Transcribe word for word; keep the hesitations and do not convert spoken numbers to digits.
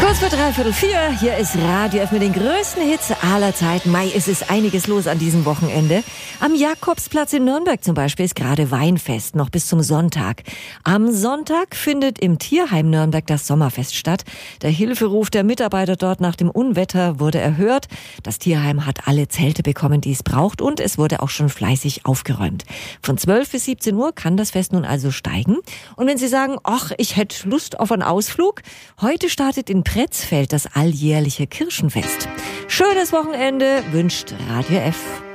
Kurz vor dreiviertel vier, hier ist Radio F mit den größten Hits aller Zeiten. Mai, es ist einiges los an diesem Wochenende. Am Jakobsplatz in Nürnberg zum Beispiel ist gerade Weinfest, noch bis zum Sonntag. Am Sonntag findet im Tierheim Nürnberg das Sommerfest statt. Der Hilferuf der Mitarbeiter dort nach dem Unwetter wurde erhört. Das Tierheim hat alle Zelte bekommen, die es braucht, und es wurde auch schon fleißig aufgeräumt. Von zwölf bis siebzehn Uhr kann das Fest nun also steigen. Und wenn Sie sagen, ach, ich hätte Lust auf einen Ausflug, heute startet in Pretzfeld das alljährliche Kirchenfest. Schönes Wochenende wünscht Radio F.